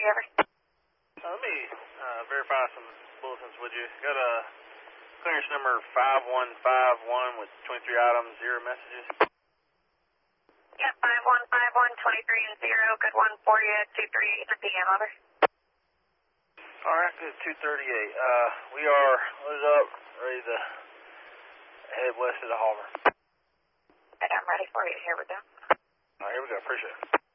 ever? Let me verify some bulletins with you. Got a clearance number 5151 with 23 items, 0 messages. Yep, 5151, 23 and 0. Good one for you, 238 p.m. Over. All right, good. 238. We are loaded up, ready to head west of the harbor. And I'm ready for you. Here we go. All right, here we go. Appreciate it.